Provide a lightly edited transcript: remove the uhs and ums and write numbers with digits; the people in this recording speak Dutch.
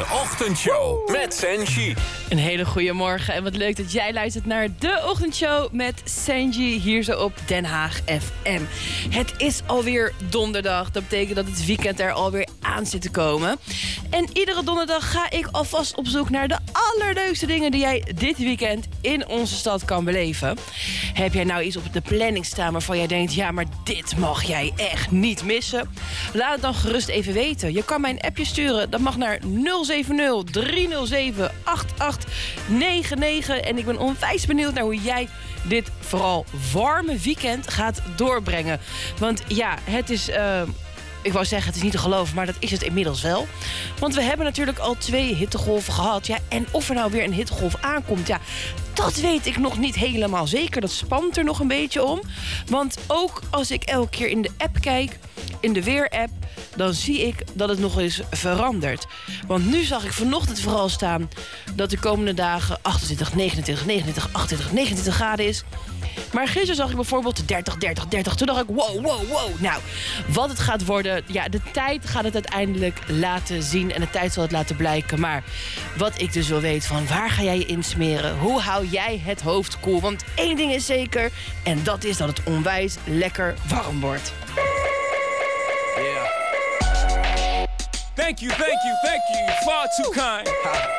Ochtendshow met Senji. Een hele goede morgen en wat leuk dat jij luistert naar de Ochtendshow met Senji hier zo op Den Haag FM. Het is alweer donderdag, dat betekent dat het weekend er alweer aan zit te komen. En iedere donderdag ga ik alvast op zoek naar de allerleukste dingen die jij dit weekend in onze stad kan beleven. Heb jij nou iets op de planning staan waarvan jij denkt, ja, maar dit mag jij echt niet missen? Laat het dan gerust even weten. Je kan mij een appje sturen, dat mag naar 070 307 8899. En ik ben onwijs benieuwd naar hoe jij dit vooral warme weekend gaat doorbrengen. Want ja, het is... ik wou zeggen, het is niet te geloven, maar dat is het inmiddels wel. Want we hebben natuurlijk al 2 hittegolven gehad. Ja, en of er nou weer een hittegolf aankomt, ja, dat weet ik nog niet helemaal zeker. Dat spant er nog een beetje om. Want ook als ik elke keer in de app kijk, in de weerapp, dan zie ik dat het nog eens verandert. Want nu zag ik vanochtend vooral staan dat de komende dagen 28, 29, 29, 28, 29 graden is. Maar gisteren zag ik bijvoorbeeld 30, 30, 30. Toen dacht ik, wow. Nou, wat het gaat worden, ja, de tijd gaat het uiteindelijk laten zien. En de tijd zal het laten blijken. Maar wat ik dus wil weten, van waar ga jij je insmeren? Hoe hou jij het hoofd koel? Want één ding is zeker, en dat is dat het onwijs lekker warm wordt. Yeah. Thank you. Far too kind.